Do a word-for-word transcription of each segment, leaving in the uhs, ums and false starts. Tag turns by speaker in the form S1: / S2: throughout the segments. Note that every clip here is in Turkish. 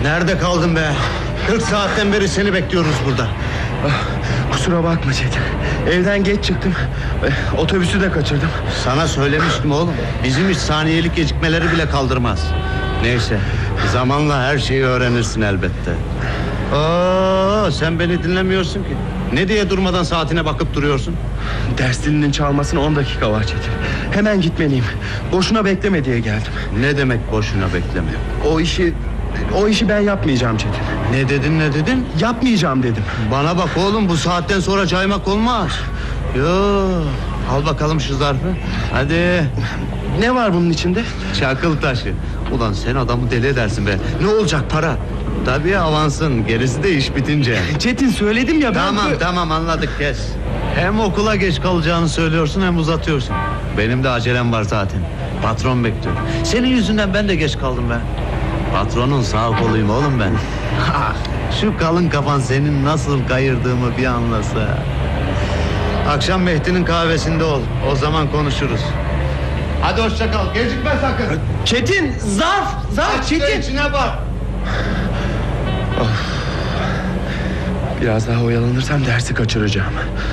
S1: Nerede kaldın be? kırk saatten beri seni bekliyoruz burada.
S2: Kusura bakma Çetin. Evden geç çıktım. Otobüsü de kaçırdım.
S1: Sana söylemiştim oğlum. Bizim hiç saniyelik gecikmeleri bile kaldırmaz. Neyse, zamanla her şeyi öğrenirsin elbette. Aa, sen beni dinlemiyorsun ki. Ne diye durmadan saatine bakıp duruyorsun?
S2: Ders dilinin çalmasına on dakika var Çetin. Hemen gitmeliyim. Boşuna bekleme diye geldim.
S1: Ne demek boşuna bekleme?
S2: O işi O işi ben yapmayacağım Çetin.
S1: Ne dedin ne dedin?
S2: Yapmayacağım dedim.
S1: Bana bak oğlum, bu saatten sonra caymak olmaz. Yo, al bakalım şu zarfı. Hadi.
S2: Ne var bunun içinde?
S1: Çakıl taşı. Ulan sen adamı deli edersin be. Ne olacak, para? Tabii avansın, gerisi de iş bitince.
S2: Çetin söyledim ya ben...
S1: Tamam
S2: bu...
S1: tamam anladık, kes. Hem okula geç kalacağını söylüyorsun hem uzatıyorsun. Benim de acelem var zaten. Patron bekliyor. Senin yüzünden ben de geç kaldım be. Patronun sağ koluyum oğlum ben. Şu kalın kafan senin nasıl kayırdığımı bir anlasa. Akşam Mehdi'nin kahvesinde ol. O zaman konuşuruz. Hadi hoşça kal. Gecikme sakın.
S2: Çetin, zarf, zarf
S1: Aç
S2: Çetin.
S1: içine bak.
S2: Of. Biraz daha oyalanırsam dersi kaçıracağım.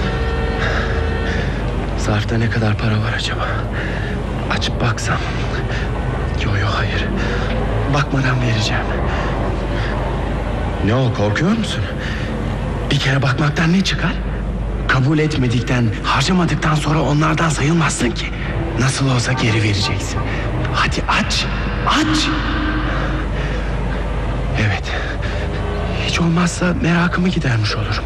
S2: Zarfta ne kadar para var acaba? Açıp baksam. Yo yo hayır. Bakmadan vereceğim. Ne o, korkuyor musun? Bir kere bakmaktan ne çıkar? Kabul etmedikten, harcamadıktan sonra onlardan sayılmazsın ki. Nasıl olsa geri vereceksin. Hadi aç, aç. Evet. Hiç olmazsa merakımı gidermiş olurum.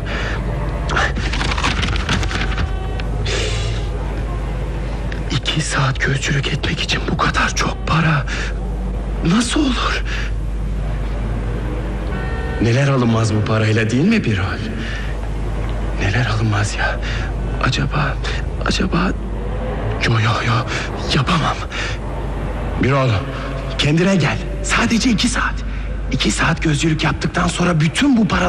S2: İki saat gözcülük etmek için bu kadar çok para nasıl olur? Neler alınmaz bu parayla, değil mi Birol? Neler alınmaz ya? Acaba, acaba... Yo yo yo, yapamam. Birol, kendine gel. Sadece iki saat. İki saat gözcülük yaptıktan sonra bütün bu para...